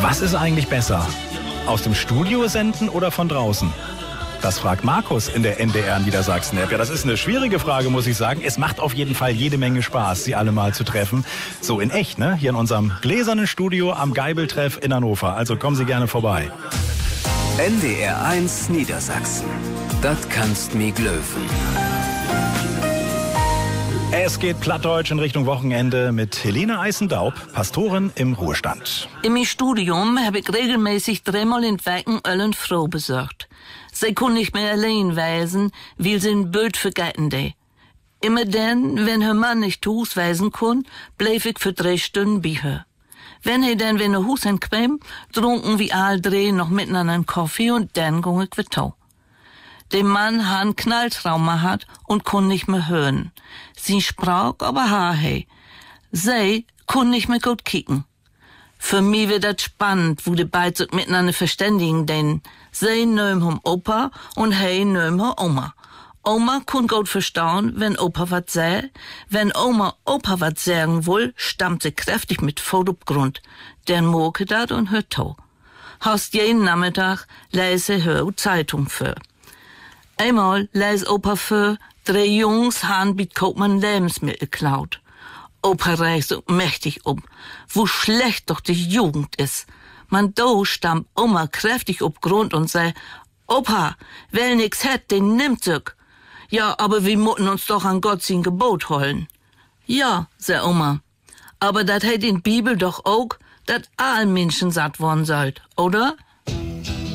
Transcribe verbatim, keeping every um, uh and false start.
Was ist eigentlich besser? Aus dem Studio senden oder von draußen? Das fragt Markus in der N D R Niedersachsen-App. Ja, das ist eine schwierige Frage, muss ich sagen. Es macht auf jeden Fall jede Menge Spaß, Sie alle mal zu treffen. So in echt, ne? Hier in unserem gläsernen Studio am Geibeltreff in Hannover. Also kommen Sie gerne vorbei. N D R eins Niedersachsen. Das kannst mi glöwen. Es geht plattdeutsch in Richtung Wochenende mit Helene Eisendaub, Pastorin im Ruhestand. Im Studium habe ich regelmäßig dreimal in Wecken Öllen Frau besorgt. Sie kann nicht mehr allein weisen, weil sie ein Bild vergessen de. Immer dann, wenn her Mann nicht Hus weisen kann, bleib ich für drei Stunden bei her. Wenn er dann wenn er Hus entquem, trunken wie all drei noch miteinander einen Kaffee und dann ging ich wieder. Der Mann hat ein Knalltrauma hat und kon nicht mehr hören. Sie sprach aber ha hey. Sie kon nicht mehr gut kicken. Für mich wird das spannend, wo die beiden sich miteinander verständigen, denn sie nehmen hum Opa und hey nehmen hum Oma. Oma kun gut verstauen, wenn Opa wat säh. Wenn Oma Opa wat sagen will, stammt sie kräftig mit Fotogrund. Dann moke dat und hört to. Hast jeden Nachmittag lese hör Zeitung für. Einmal les Opa für, drei Jungs han mit Kaufmann Lebensmittel klaut. Opa reicht so mächtig um, wo schlecht doch die Jugend ist. Man do stammt Oma kräftig ob Grund und sei, Opa, wer nix hat, den nimmt sich. Ja, aber wir mutten uns doch an Gott sein Gebot holen. Ja, sei Oma, aber dat hat in Bibel doch auch, dat all Menschen satt worden sollt, oder?